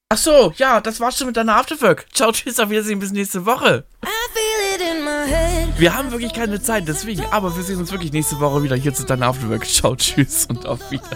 Ach so, ja, das war's schon mit deiner Afterwork. Ciao, tschüss, auf Wiedersehen, bis nächste Woche. Wir haben wirklich keine Zeit, deswegen, aber wir sehen uns wirklich nächste Woche wieder hier zu deiner Afterwork. Ciao, tschüss und auf Wiedersehen.